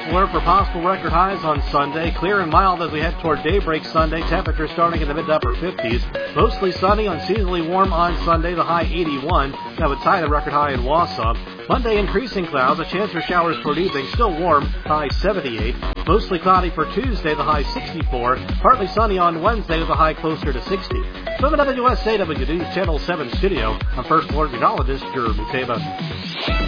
alert for possible record highs on Sunday. Clear and mild as we head toward daybreak Sunday. Temperatures starting in the mid to upper 50s. Mostly sunny, unseasonably warm on Sunday. The high 81. That would tie the record high in Wausau. Monday, increasing clouds. A chance for showers toward evening. Still warm. High 78. Mostly cloudy for Tuesday. The high 64. Partly sunny on Wednesday with a high closer to 60. From the WSAW News Channel 7 studio, I'm First Alert Meteorologist Jeremy Teba.